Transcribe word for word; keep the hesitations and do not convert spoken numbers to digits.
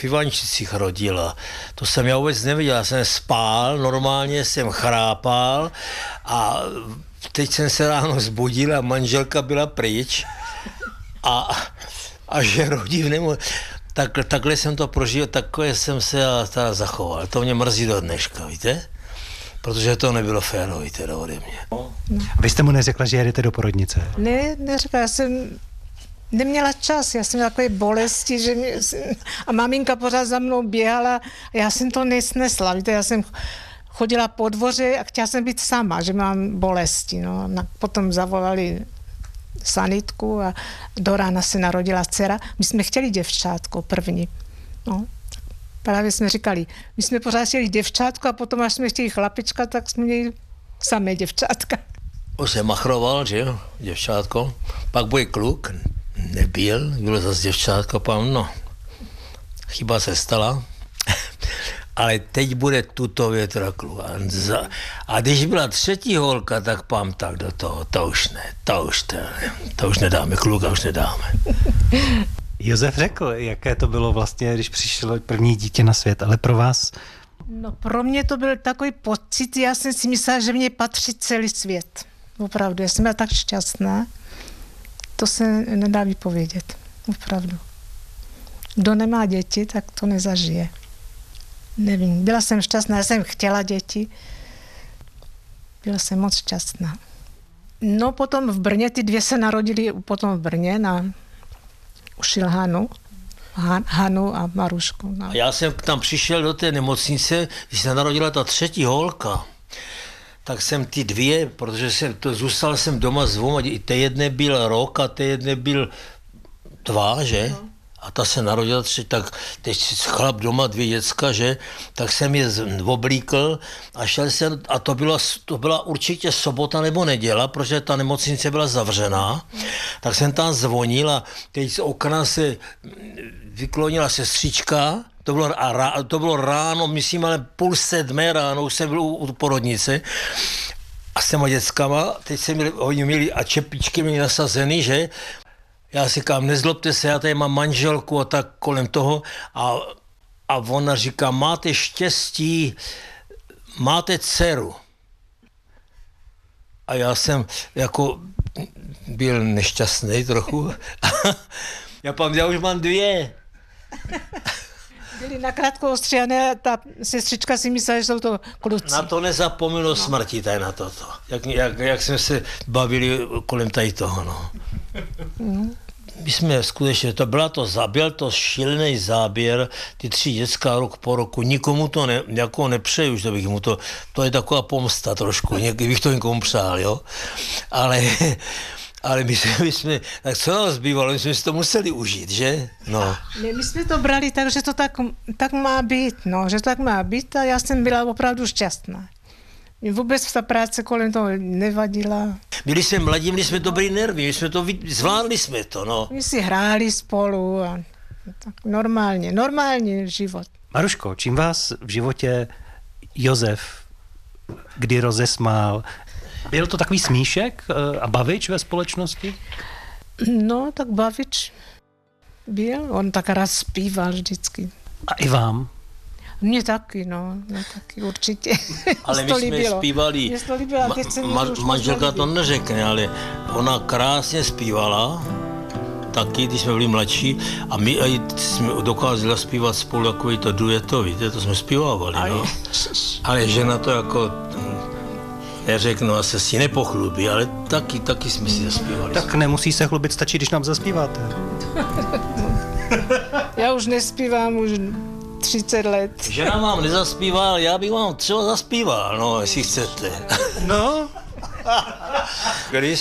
v Ivančicích rodila. To jsem já vůbec neviděl, já jsem spál, normálně jsem chrápal a teď jsem se ráno zbudil a manželka byla pryč a, a že rodí v nemu. Tak, takhle jsem to prožil, takhle jsem se teda zachoval. To mě mrzí do dneška, víte? Protože to nebylo férový teda ode mě. No. Vy jste mu neřekla, že jedete do porodnice? Ne, neřekla, já jsem neměla čas, já jsem měla takové bolesti, že mě, a maminka pořád za mnou běhala a já jsem to nesnesla, víte, já jsem chodila po dvoře a chtěla jsem být sama, že mám bolesti, no. Potom zavolali sanitku a do rána se narodila dcera. My jsme chtěli děvčátko první, no. Právě jsme říkali, my jsme pořád chtěli děvčátko a potom, až jsme chtěli chlapička, tak jsme měli samé děvčátka. Už jsem machroval, že jo, děvčátko. Pak bude kluk, nebyl, bylo zase děvčátko, pán, no, chyba se stala. Ale teď bude tutově teda kluk. A když byla třetí holka, tak pám tak do toho, to už ne, to už, to, to už nedáme, kluka už nedáme. Josef řekl, jaké to bylo vlastně, když přišlo první dítě na svět, ale pro vás? No pro mě to byl takový pocit, já jsem si myslela, že mě patří celý svět. Opravdu, já jsem byla tak šťastná, to se nedá vypovědět, opravdu. Kdo nemá děti, tak to nezažije. Nevím, byla jsem šťastná, já jsem chtěla děti, byla jsem moc šťastná. No potom v Brně, ty dvě se narodily potom v Brně na u Šilhanu, Han, Hanu a Marušku. No. A já jsem tam přišel do té nemocnice, když se narodila ta třetí holka, tak jsem ty dvě, protože jsem, to, zůstal jsem doma s dvoma, té jedné byl rok a té jedné byl dva, že? No. A ta se narodila tři, tak teď chlap doma, dvě děcka, že? Tak jsem je oblíkl a šel jsem, a to byla, to byla určitě sobota nebo neděla, protože ta nemocnice byla zavřená. Tak jsem tam zvonil a teď z okna se vyklonila sestřička, to bylo, a rá, to bylo ráno, myslím, ale půl sedmé ráno, už jsem byl u, u porodnice. A s těma dětskama, teď jsem měli, oni měli a čepičky měli nasazený, že? Já si říkám, nezlobte se, já tady mám manželku a tak kolem toho a, a ona říká, máte štěstí, máte dceru. A já jsem jako byl nešťastný trochu. Já pám, já už mám dvě. Byli nakrátko ostříhané, ta sestřička si myslela, že jsou to kluci. Na to nezapomenu no. Smrti tady na toto. Jak, jak, jak jsme se bavili kolem tady toho, no. Mm. My jsme skutečně, to byla to, byl to šílený záběr, ty tři dětská rok po roku, nikomu to ne, jako nepřeju, že bych mu to, to je taková pomsta trošku, někdy bych to někomu přál, jo. Ale, ale my jsme, my jsme, tak co nám zbývalo, my jsme si to museli užít, že? No. Ne, my jsme to brali tak, že to tak, tak má být, no, že to tak má být a já jsem byla opravdu šťastná. Mě vůbec ta práce kolem toho nevadila. Byli jsme mladí, měli jsme dobrý nervy, my jsme to, zvládli jsme to, no. My si hráli spolu a tak normálně, normální život. Maruško, čím vás v životě Josef kdy rozesmál? Byl to takový smíšek a bavič ve společnosti? No, tak bavič byl, on tak rád zpíval vždycky. A i vám? Mně taky, no, mě taky určitě. Ale my jsme zpívali, ma, ma, manželka to neřekne, ale ona krásně zpívala, taky, když jsme byli mladší, a my jsme dokázali zpívat spolu takový to dueto, víte, to jsme zpívávali, no. Ale žena to jako, neřeknu, asi si nepochlubí, ale taky, taky jsme si zaspívali. Tak nemusí se chlubit, stačí, když nám zaspíváte. Já už nespívám, už třicet let. Žena vám nezaspíval, já bych vám třeba zaspíval, no, jestli chcete. No. Když